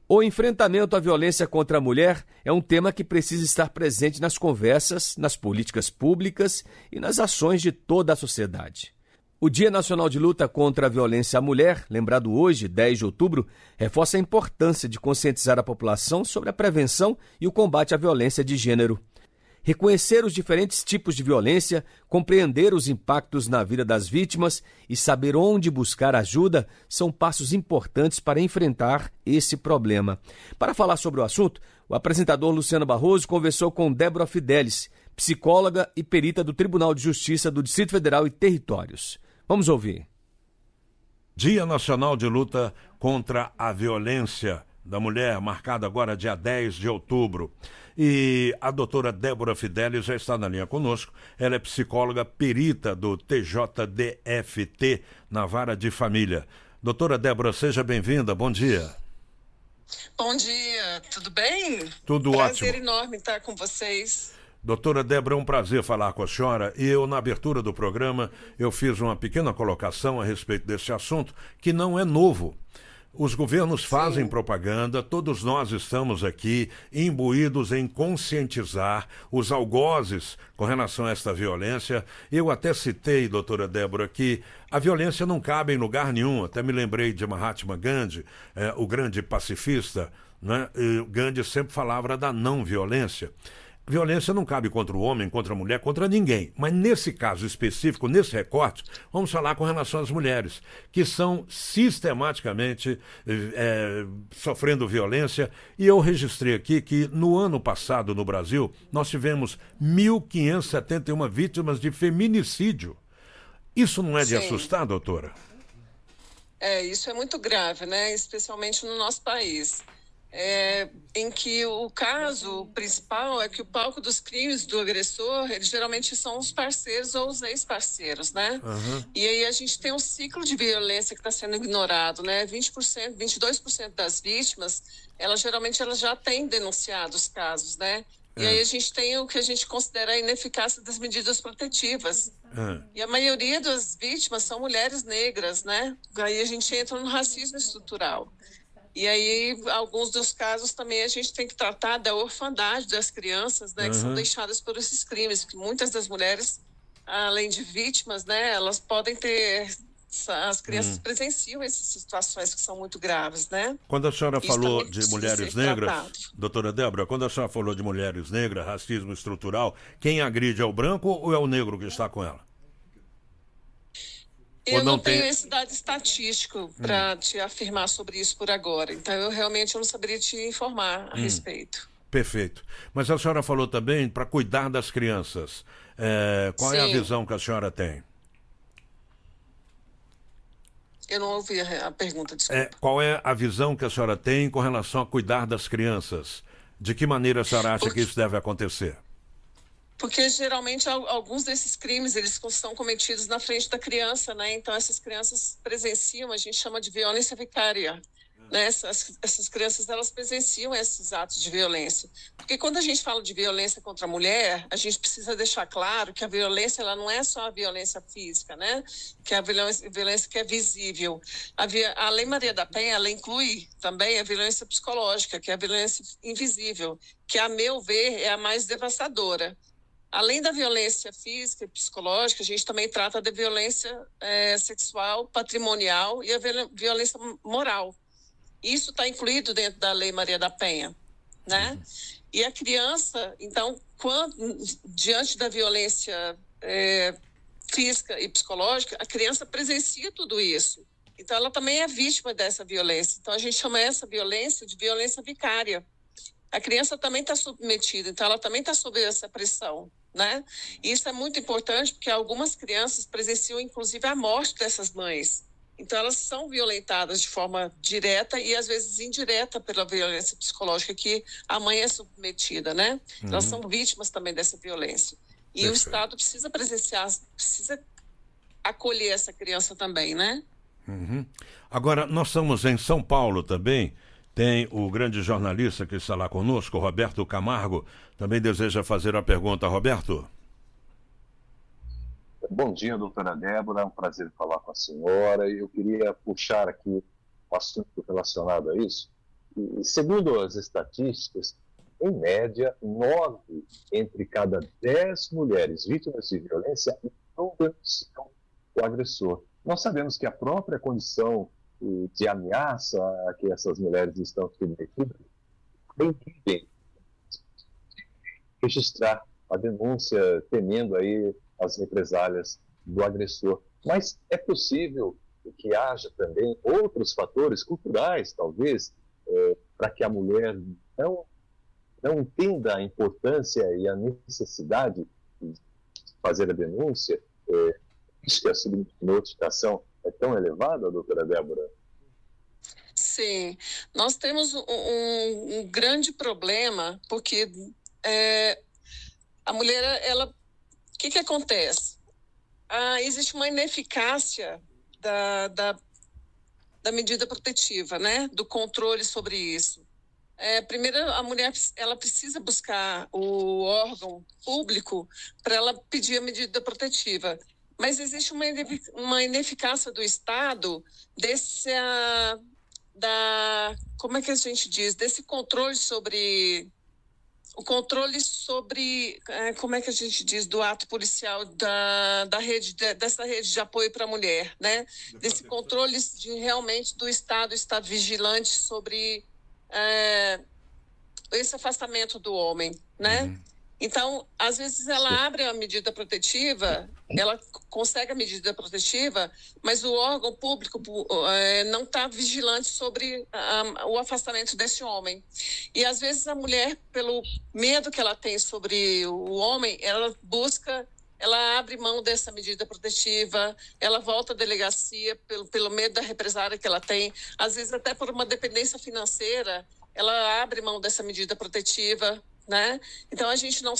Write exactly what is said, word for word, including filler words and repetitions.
O enfrentamento à violência contra a mulher é um tema que precisa estar presente nas conversas, nas políticas públicas e nas ações de toda a sociedade. O Dia Nacional de Luta contra a Violência à Mulher, lembrado hoje, dez de outubro, reforça a importância de conscientizar a população sobre a prevenção e o combate à violência de gênero. Reconhecer os diferentes tipos de violência, compreender os impactos na vida das vítimas e saber onde buscar ajuda são passos importantes para enfrentar esse problema. Para falar sobre o assunto, o apresentador Luciano Barroso conversou com Débora Fidelis, psicóloga e perita do Tribunal de Justiça do Distrito Federal e Territórios. Vamos ouvir. Dia Nacional de Luta contra a Violência da Mulher, marcado agora dia dez de outubro. E a doutora Débora Fidelis já está na linha conosco. Ela é psicóloga perita do T J D F T na Vara de Família. Doutora Débora, seja bem-vinda. Bom dia. Bom dia, tudo bem? Tudo Prazer ótimo. Prazer enorme estar com vocês. Doutora Débora, é um prazer falar com a senhora. E eu, na abertura do programa, eu fiz uma pequena colocação a respeito desse assunto, que não é novo. Os governos fazem Sim. propaganda, todos nós estamos aqui imbuídos em conscientizar os algozes com relação a esta violência. Eu até citei, doutora Débora, que a violência não cabe em lugar nenhum. Até me lembrei de Mahatma Gandhi, eh, o grande pacifista, né? E Gandhi sempre falava da não violência. Violência não cabe contra o homem, contra a mulher, contra ninguém. Mas nesse caso específico, nesse recorte, vamos falar com relação às mulheres, que são sistematicamente é, sofrendo violência. E eu registrei aqui que no ano passado, no Brasil, nós tivemos mil quinhentas e setenta e uma vítimas de feminicídio. Isso não é de Sim. assustar, doutora? É, isso é muito grave, né? Especialmente no nosso país. É, em que o caso principal é que o palco dos crimes do agressor, eles geralmente são os parceiros ou os ex-parceiros, né? Uhum. E aí a gente tem um ciclo de violência que está sendo ignorado, né? vinte por cento, vinte e dois por cento das vítimas, elas geralmente elas já têm denunciado os casos, né? E aí a gente tem o que a gente considera a ineficácia das medidas protetivas. Uhum. E a maioria das vítimas são mulheres negras, né? Aí a gente entra no racismo estrutural. E aí, alguns dos casos também a gente tem que tratar da orfandade das crianças, né, uhum. que são deixadas por esses crimes, porque muitas das mulheres, além de vítimas, né, elas podem ter, as crianças uhum. presenciam essas situações que são muito graves, né? Quando a senhora Isso falou de mulheres negras, tratado. doutora Débora, quando a senhora falou de mulheres negras, racismo estrutural, quem agride é o branco ou é o negro que está com ela? Eu não, não tenho tem... esse dado estatístico para hum. te afirmar sobre isso por agora. Então, eu realmente não saberia te informar a hum. respeito. Perfeito. Mas a senhora falou também para cuidar das crianças. É, qual Sim. é a visão que a senhora tem? Eu não ouvi a, a pergunta, desculpa. É, qual é a visão que a senhora tem com relação a cuidar das crianças? De que maneira a senhora acha Porque... que isso deve acontecer? Porque geralmente alguns desses crimes eles são cometidos na frente da criança, né? Então essas crianças presenciam, a gente chama de violência vicária, né? Essas, essas crianças elas presenciam esses atos de violência. Porque quando a gente fala de violência contra a mulher, a gente precisa deixar claro que a violência ela não é só a violência física, né? Que é a violência, violência que é visível. A, via, a Lei Maria da Penha ela inclui também a violência psicológica, que é a violência invisível, que a meu ver é a mais devastadora. Além da violência física e psicológica, a gente também trata da violência é, sexual, patrimonial e a violência moral. Isso está incluído dentro da Lei Maria da Penha, né? Uhum. E a criança, então, quando, diante da violência é, física e psicológica, a criança presencia tudo isso. Então, ela também é vítima dessa violência. Então, a gente chama essa violência de violência vicária. A criança também está submetida, então ela também está sob essa pressão, né? E isso é muito importante porque algumas crianças presenciam, inclusive, a morte dessas mães. Então, elas são violentadas de forma direta e, às vezes, indireta pela violência psicológica que a mãe é submetida, né? Uhum. Elas são vítimas também dessa violência. E Perfeito. O Estado precisa presenciar, precisa acolher essa criança também, né? Uhum. Agora, nós estamos em São Paulo também. Tem o grande jornalista que está lá conosco, Roberto Camargo, também deseja fazer a pergunta. Roberto? Bom dia, doutora Débora, é um prazer falar com a senhora. Eu queria puxar aqui um assunto relacionado a isso. E, segundo as estatísticas, em média, nove entre cada dez mulheres vítimas de violência não denunciam o agressor. Nós sabemos que a própria condição de ameaça a que essas mulheres estão submetidas impedem registrar a denúncia, temendo aí as represálias do agressor. Mas é possível que haja também outros fatores culturais, talvez, é, para que a mulher não, não entenda a importância e a necessidade de fazer a denúncia. É, isso que a subnotificação é tão elevada, doutora Débora? Sim, nós temos um, um, um grande problema, porque é, a mulher, ela, o que que acontece? Ah, existe uma ineficácia da, da, da medida protetiva, né? Do controle sobre isso. É, primeiro, a mulher ela precisa buscar o órgão público para ela pedir a medida protetiva. Mas existe uma, uma ineficácia do Estado desse, uh, da, como é que a gente diz, desse controle sobre, o controle sobre, uh, como é que a gente diz, do ato policial da, da rede, de, dessa rede de apoio para a mulher, né? Desse controle de realmente do Estado estar vigilante sobre uh, esse afastamento do homem, né? Uhum. Então, às vezes ela abre a medida protetiva, ela consegue a medida protetiva, mas o órgão público é, não está vigilante sobre a, o afastamento desse homem. E às vezes a mulher, pelo medo que ela tem sobre o homem, ela busca, ela abre mão dessa medida protetiva, ela volta à delegacia pelo, pelo medo da represália que ela tem, às vezes até por uma dependência financeira, ela abre mão dessa medida protetiva, né? Então a gente não